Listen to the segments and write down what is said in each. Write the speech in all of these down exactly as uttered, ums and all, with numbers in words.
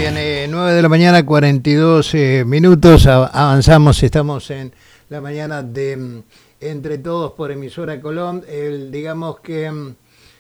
Bien, eh, nueve de la mañana, cuarenta y dos eh, minutos, avanzamos, estamos en la mañana de mm, Entre Todos por Emisora Colón. El, digamos que mm,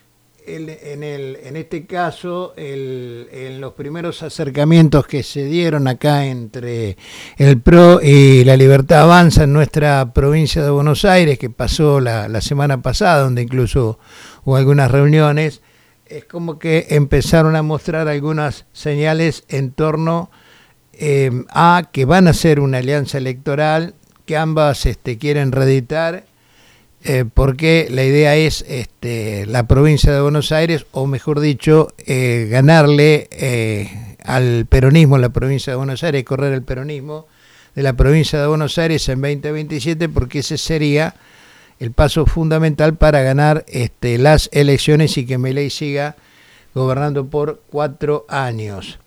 el, en, el, en este caso, el, en los primeros acercamientos que se dieron acá entre el P R O y la Libertad Avanza en nuestra provincia de Buenos Aires, que pasó la, la semana pasada, donde incluso hubo algunas reuniones, es como que empezaron a mostrar algunas señales en torno eh, a que van a ser una alianza electoral, que ambas este, quieren reeditar, eh, porque la idea es este, la provincia de Buenos Aires, o mejor dicho, eh, ganarle eh, al peronismo en la provincia de Buenos Aires, correr el peronismo de la provincia de Buenos Aires en veinte veintisiete, porque ese sería el paso fundamental para ganar este, las elecciones y que Milei siga gobernando por cuatro años.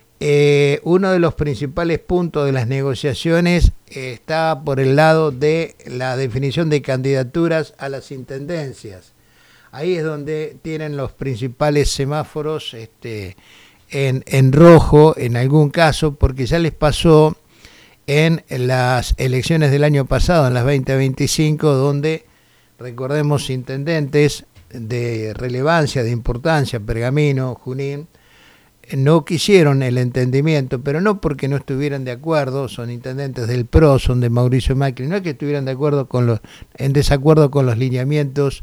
Eh, uno de los principales puntos de las negociaciones eh, está por el lado de la definición de candidaturas a las intendencias. Ahí es donde tienen los principales semáforos este, en, en rojo en algún caso, porque ya les pasó en las elecciones del año pasado, en las veinte veinticinco, donde, recordemos, intendentes de relevancia, de importancia, Pergamino, Junín, no quisieron el entendimiento, pero no porque no estuvieran de acuerdo, son intendentes del P R O, son de Mauricio Macri, no es que estuvieran de acuerdo con los, en desacuerdo con los lineamientos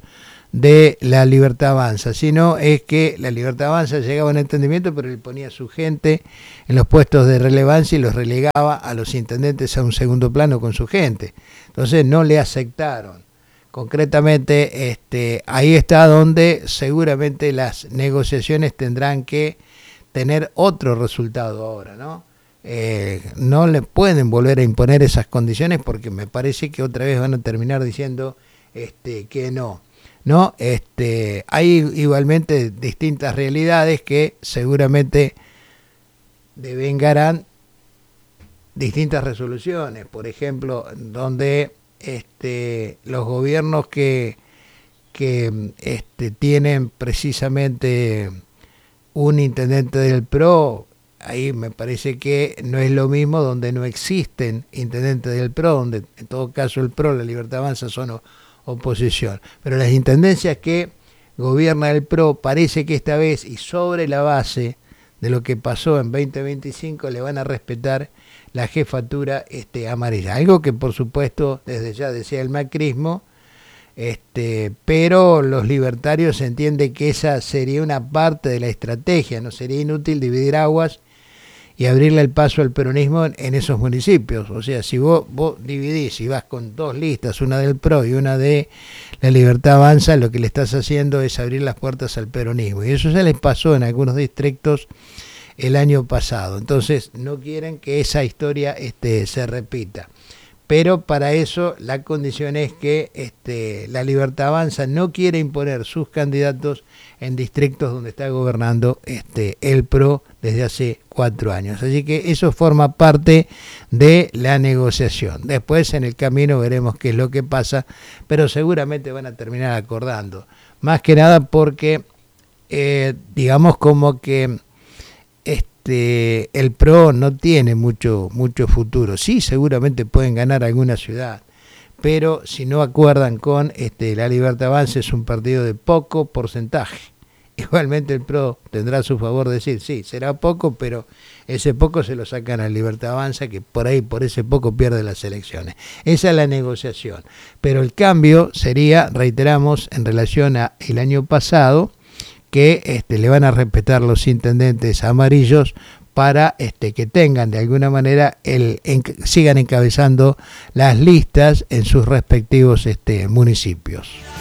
de la Libertad Avanza, sino es que la Libertad Avanza llegaba a un entendimiento, pero le ponía a su gente en los puestos de relevancia y los relegaba a los intendentes a un segundo plano con su gente. Entonces no le aceptaron. Concretamente, este, ahí está donde seguramente las negociaciones tendrán que tener otro resultado ahora, ¿no? Eh, no le pueden volver a imponer esas condiciones, porque me parece que otra vez van a terminar diciendo este, que no. No, este, hay igualmente distintas realidades que seguramente devengarán distintas resoluciones. Por ejemplo, donde este, los gobiernos que, que este, tienen precisamente un intendente del P R O, ahí me parece que no es lo mismo donde no existen intendentes del P R O, donde en todo caso el P R O, la Libertad Avanza son oposición. Pero las intendencias que gobierna el P R O, parece que esta vez, y sobre la base de lo que pasó en veinte veinticinco, le van a respetar la jefatura este, amarilla. Algo que por supuesto desde ya decía el macrismo, este, pero los libertarios entienden que esa sería una parte de la estrategia, no sería inútil dividir aguas y abrirle el paso al peronismo en, en esos municipios. O sea, si vos, vos dividís y vas con dos listas, una del P R O y una de la Libertad Avanza, lo que le estás haciendo es abrir las puertas al peronismo. Y eso ya les pasó en algunos distritos el año pasado. Entonces no quieren que esa historia este, se repita. Pero para eso la condición es que este, la Libertad Avanza no quiere imponer sus candidatos en distritos donde está gobernando este, el P R O desde hace cuatro años. Así que eso forma parte de la negociación. Después en el camino veremos qué es lo que pasa, pero seguramente van a terminar acordando. Más que nada porque, eh, digamos como que Este, el P R O no tiene mucho, mucho futuro. Sí, seguramente pueden ganar alguna ciudad, pero si no acuerdan con este, la Libertad Avanza, es un partido de poco porcentaje. Igualmente el P R O tendrá a su favor decir, sí, será poco, pero ese poco se lo sacan a la Libertad Avanza, que por ahí, por ese poco pierde las elecciones. Esa es la negociación. Pero el cambio sería, reiteramos, en relación a el año pasado, que este, le van a respetar los intendentes amarillos para este, que tengan de alguna manera, el en, sigan encabezando las listas en sus respectivos este, municipios.